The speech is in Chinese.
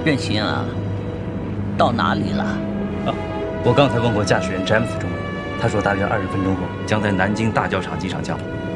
任行啊，到哪里了？ 啊，我刚才问过驾驶员詹姆斯中尉，他说大约20分钟后将在南京大教场机场降落。